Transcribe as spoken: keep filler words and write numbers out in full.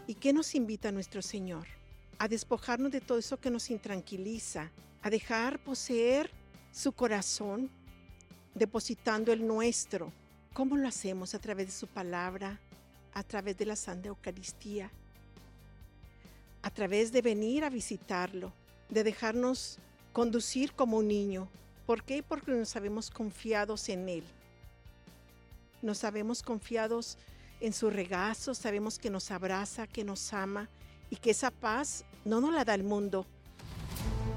¿Y qué nos invita nuestro Señor? A despojarnos de todo eso que nos intranquiliza, a dejar poseer su corazón, depositando el nuestro. ¿Cómo lo hacemos? A través de su palabra, a través de la Santa Eucaristía, a través de venir a visitarlo, de dejarnos conducir como un niño. ¿Por qué? Porque nos sabemos confiados en Él. Nos sabemos confiados en su regazo, sabemos que nos abraza, que nos ama y que esa paz no nos la da el mundo,